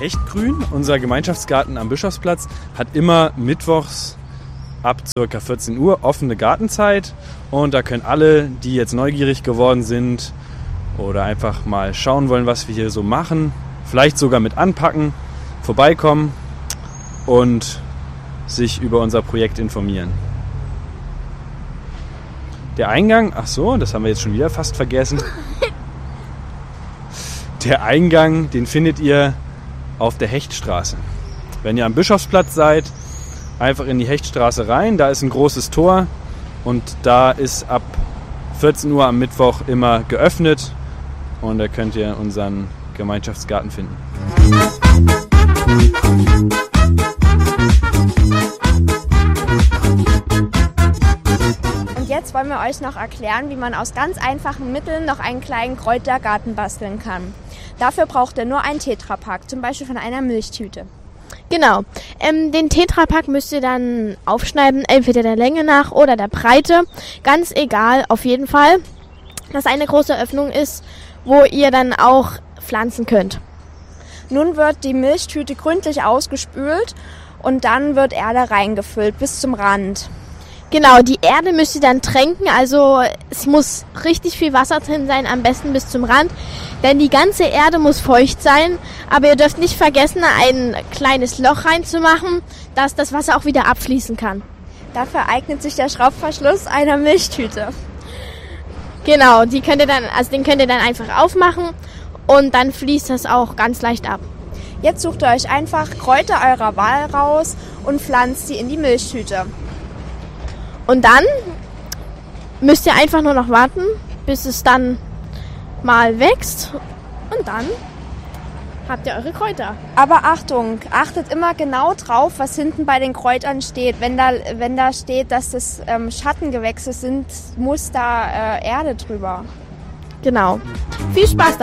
Hechtgrün. Unser Gemeinschaftsgarten am Bischofsplatz hat immer mittwochs ab ca. 14 Uhr offene Gartenzeit. Und da können alle, die jetzt neugierig geworden sind oder einfach mal schauen wollen, was wir hier so machen, vielleicht sogar mit anpacken, vorbeikommen und sich über unser Projekt informieren. Der Eingang, ach so, das haben wir jetzt schon wieder fast vergessen. Der Eingang, den findet ihr auf der Hechtstraße. Wenn ihr am Bischofsplatz seid, einfach in die Hechtstraße rein, da ist ein großes Tor und da ist ab 14 Uhr am Mittwoch immer geöffnet und da könnt ihr unseren Gemeinschaftsgarten finden. Und jetzt wollen wir euch noch erklären, wie man aus ganz einfachen Mitteln noch einen kleinen Kräutergarten basteln kann. Dafür braucht ihr nur einen Tetrapack, zum Beispiel von einer Milchtüte. Genau. Den Tetrapack müsst ihr dann aufschneiden, entweder der Länge nach oder der Breite. Ganz egal, auf jeden Fall, dass eine große Öffnung ist, wo ihr dann auch pflanzen könnt. Nun wird die Milchtüte gründlich ausgespült und dann wird Erde reingefüllt bis zum Rand. Genau, die Erde müsst ihr dann tränken, also es muss richtig viel Wasser drin sein, am besten bis zum Rand, denn die ganze Erde muss feucht sein, aber ihr dürft nicht vergessen, ein kleines Loch reinzumachen, dass das Wasser auch wieder abfließen kann. Dafür eignet sich der Schraubverschluss einer Milchtüte. Genau, den könnt ihr dann einfach aufmachen und dann fließt das auch ganz leicht ab. Jetzt sucht ihr euch einfach Kräuter eurer Wahl raus und pflanzt sie in die Milchtüte. Und dann müsst ihr einfach nur noch warten, bis es dann mal wächst und dann habt ihr eure Kräuter. Aber Achtung, achtet immer genau drauf, was hinten bei den Kräutern steht. Wenn da steht, dass das Schattengewächse sind, muss da Erde drüber. Genau. Viel Spaß dabei.